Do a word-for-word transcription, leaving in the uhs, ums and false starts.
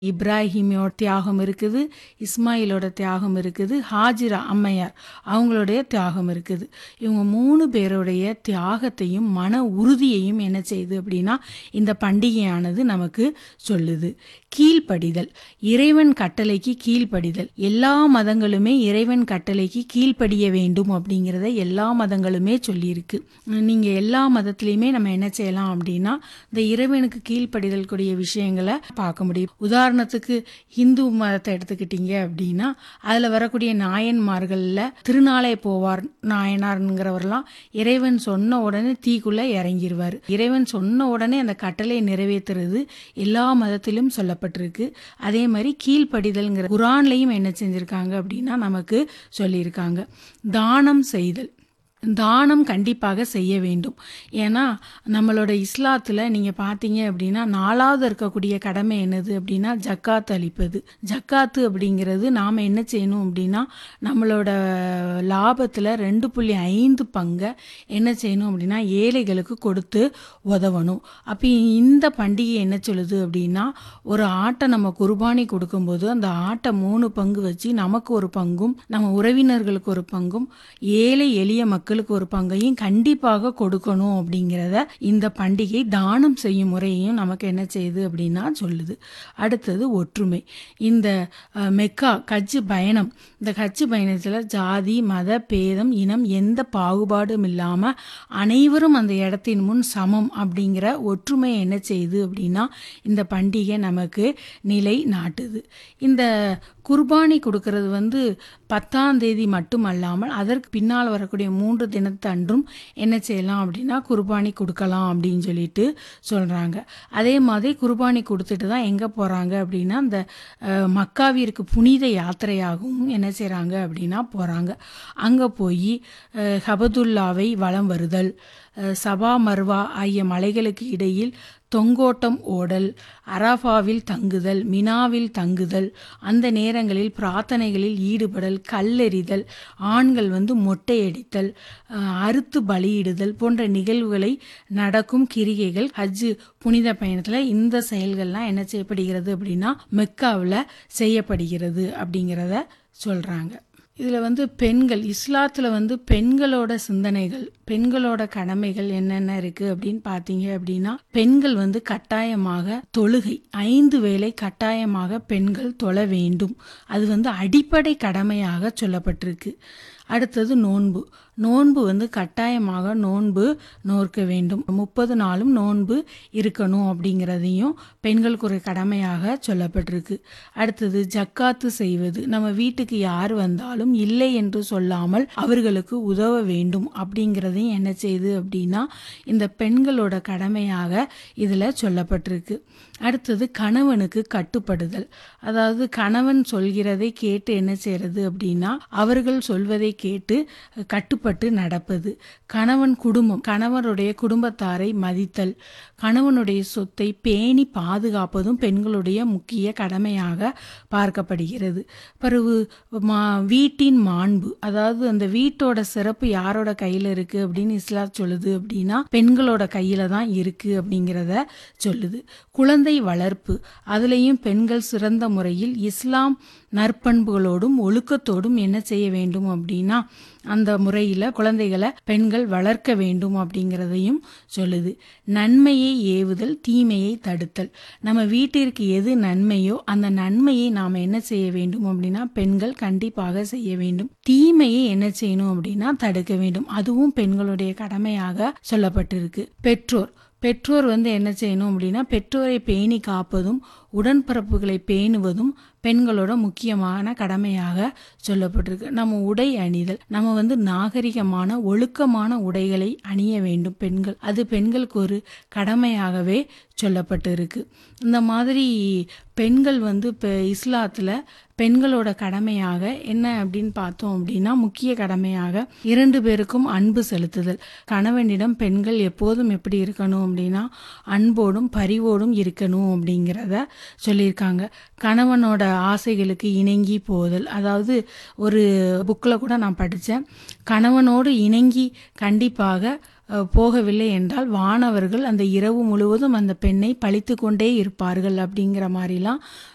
இப்ராஹிமோட தியாகம் இருக்குது, இஸ்மாயிலோட தியாகம் இருக்குது, ஹாஜிரா அம்மையார் அவங்களுடைய தியாகம் இருக்குது. இவங்க மூணு பேருடைய தியாகத்தையும் மன உறுதியையும் என்ன செய்யுது அப்படின்னா இந்த பண்டிகையானது நமக்கு சொல்லுது. கீழ்ப்படிதல், இறைவன் கட்டளைக்கு கீழ்ப்படிதல். எல்லா மதங்களுமே இறைவன் கட்டளைக்கு கீழ்ப்படிய வேண்டும் அப்படிங்கிறத எல்லா மதங்களுமே சொல்லியிருக்கு. நீங்கள் எல்லா மதத்துலேயுமே நம்ம என்ன செய்யலாம் அப்படின்னா இந்த இறைவனுக்கு கீழ்ப்படிதல் கூடிய விஷயங்களை பார்க்க முடியும். உதாரணத்துக்கு இந்து மதத்தை எடுத்துக்கிட்டீங்க அப்படின்னா அதில் வரக்கூடிய நாயன்மார்களில் திருநாளை போவார் நாயனார்ங்கிறவரெல்லாம் இறைவன் சொன்ன உடனே தீக்குள்ளே இறங்கிடுவார். இறைவன் சொன்ன உடனே அந்த கட்டளையை நிறைவேற்றுறது எல்லா மதத்திலும் சொல்லப்பட்டிருக்கு. அதே மாதிரி கீழ்ப்படிதல்ங்கிற குரான்லையும் என்ன செஞ்சுருக்காங்க அப்படின்னா நமக்கு சொல்லியிருக்காங்க. தானம் செய்தல், தானம் கண்டிப்பாக செய்ய வேண்டும். ஏன்னா நம்மளோட இஸ்லாத்தில் நீங்கள் பார்த்தீங்க அப்படின்னா நாலாவது இருக்கக்கூடிய கடமை என்னது அப்படின்னா ஜக்காத் அளிப்பது. ஜக்காத்து அப்படிங்கிறது நாம் என்ன செய்யணும் அப்படின்னா நம்மளோட லாபத்தில் ரெண்டு புள்ளி ஐந்து பங்கை என்ன செய்யணும் அப்படின்னா ஏழைகளுக்கு கொடுத்து உதவணும். அப்போ இந்த பண்டிகை என்ன சொல்லுது அப்படின்னா ஒரு ஆட்டை நம்ம குர்பானி கொடுக்கும்போது அந்த ஆட்டை மூணு பங்கு வச்சு நமக்கு ஒரு பங்கும் நம்ம உறவினர்களுக்கு ஒரு பங்கும் ஏழை எளிய மக்கள் ஒரு பங்கையும் கண்டிப்பாக கொடுக்கணும் அப்படிங்கிறத இந்த பண்டிகை தானம் செய்யும் முறையையும் நமக்கு என்ன செய்யுது அப்படின்னா சொல்லுது. அடுத்தது ஒற்றுமை. இந்த மெக்கா கட்சி பயணம், இந்த கட்சி பயணத்தில் ஜாதி மத பேதம் இனம் எந்த பாகுபாடும் இல்லாமல் அனைவரும் அந்த இடத்தின் முன் சமம் அப்படிங்கிற ஒற்றுமை என்ன செய்யுது அப்படின்னா இந்த பண்டிகை நமக்கு நிலை நாட்டுது. இந்த குர்பானி கொடுக்கறது வந்து பத்தாம் தேதி மட்டும் அல்லாமல் அதற்கு பின்னால் வரக்கூடிய மூன்று தினத்தன்றும் என்ன செய்யலாம் அப்படின்னா குர்பானி கொடுக்கலாம் அப்படின்னு சொல்லிட்டு சொல்கிறாங்க. அதே மாதிரி குர்பானி கொடுத்துட்டு தான் எங்கே போகிறாங்க அப்படின்னா அந்த மக்காவிற்கு புனித யாத்திரையாகவும் என்ன செய்கிறாங்க அப்படின்னா போகிறாங்க. அங்கே போய் ஹபதுல்லாவை வலம் வருதல், சபா மர்வா ஆகிய மலைகளுக்கு இடையில் தொங்கோட்டம் ஓடல், அரஃபாவில் தங்குதல், மினாவில் தங்குதல், அந்த நேரங்களில் பிரார்த்தனைகளில் ஈடுபடல், கல்லெறிதல், ஆண்கள் வந்து மொட்டையடித்தல், அறுத்து பலியிடுதல் போன்ற நிகழ்வுகளை நடக்கும் கிரிகைகள் ஹஜ்ஜு புனித பயணத்தில் இந்த செயல்கள்லாம் என்ன செய்யப்படுகிறது அப்படின்னா மெக்காவில் செய்யப்படுகிறது அப்படிங்கிறத சொல்கிறாங்க. இதில் வந்து பெண்கள், இஸ்லாத்தில் வந்து பெண்களோட சிந்தனைகள், பெண்களோட கடமைகள் என்னென்ன இருக்குது அப்படின்னு பார்த்தீங்க அப்படின்னா பெண்கள் வந்து கட்டாயமாக தொழுகை, ஐந்து வேளை கட்டாயமாக பெண்கள் தொழ வேண்டும். அது வந்து அடிப்படை கடமையாக சொல்லப்பட்டிருக்கு. அடுத்தது நோன்பு. நோன்பு வந்து கட்டாயமாக நோன்பு நோற்க வேண்டும். முப்பது நாளும் நோன்பு இருக்கணும் அப்படிங்கிறதையும் பெண்களுக்கு ஒரு கடமையாக சொல்லப்பட்டிருக்கு. அடுத்தது ஜக்காத்து செய்வது. நம்ம வீட்டுக்கு யார் வந்தாலும் இல்லை என்று சொல்லாமல் அவர்களுக்கு உதவ வேண்டும் அப்படிங்கிறதையும் என்ன செய்யுது அப்படின்னா இந்த பெண்களோட கடமையாக இதில் சொல்லப்பட்டிருக்கு. அடுத்தது கணவனுக்கு கட்டுப்படுதல். அதாவது கணவன் சொல்கிறதை கேட்டு என்ன செய்யறது அப்படின்னா அவர்கள் சொல்வதை கேட்டு கட்டுப்பட்டு நடப்பது. கணவன் குடும்பம், கணவனுடைய குடும்பத்தாரை மதித்தல், கணவனுடைய சொத்தை பேணி பாதுகாப்பதும் பெண்களுடைய முக்கிய கடமையாக பார்க்கப்படுகிறது. பிறகு மா வீட்டின் மாண்பு, அதாவது அந்த வீட்டோட சிறப்பு யாரோட கையில் இருக்குது அப்படின்னு இஸ்லாம் சொல்லுது அப்படின்னா பெண்களோட கையில் தான் இருக்குது அப்படிங்கிறத சொல்லுது. குழந்தை வளர்ப்பு, அதுலேயும் பெண்கள் சிறந்த முறையில் இஸ்லாம் நற்பண்புகளோடும் ஒழுக்கத்தோடும் என்ன செய்ய வேண்டும் அப்படின்னா அந்த முறையில் குழந்தைகளை பெண்கள் வளர்க்க வேண்டும் அப்படிங்கிறதையும் சொல்லுது. நன்மையை ஏவுதல், தீமையை தடுத்தல். நம்ம வீட்டிற்கு எது நன்மையோ அந்த நன்மையை நாம் என்ன செய்ய வேண்டும் அப்படின்னா பெண்கள் கண்டிப்பாக செய்ய வேண்டும். தீமையை என்ன செய்யணும் அப்படின்னா தடுக்க வேண்டும். அதுவும் பெண்களுடைய கடமையாக சொல்லப்பட்டிருக்கு. பெற்றோர் பெற்றோர் வந்து என்ன செய்யணும் அப்படின்னா பெற்றோரை பேணி காப்பதும் உடன்பிறப்புகளை பேணுவதும் பெண்களோட முக்கியமான கடமையாக சொல்லப்பட்டிருக்கு. நம்ம உடை அணிதல், நம்ம வந்து நாகரிகமான ஒழுக்கமான உடைகளை அணிய வேண்டும் பெண்கள். அது பெண்களுக்கு ஒரு கடமையாகவே சொல்லப்பட்டு இருக்கு. இந்த மாதிரி பெண்கள் வந்து இப்போ இஸ்லாத்தில் பெண்களோட கடமையாக என்ன அப்படின்னு பார்த்தோம் அப்படின்னா முக்கிய கடமையாக இரண்டு பேருக்கும் அன்பு செலுத்துதல். கணவனிடம் பெண்கள் எப்போதும் எப்படி இருக்கணும் அப்படின்னா அன்போடும் பரிவோடும் இருக்கணும் அப்படிங்கிறத சொல்லியிருக்காங்க. கணவனோட ஆசைகளுக்கு இணங்கி போதல், அதாவது ஒரு புக்கில் கூட நான் படித்தேன், கணவனோடு இணங்கி கண்டிப்பாக போகவில்லை என்றால் வானவர்கள் அந்த இரவு முழுவதும் அந்த பெண்ணை பழித்து கொண்டே இருப்பார்கள் அப்படிங்கிற மாதிரிலாம்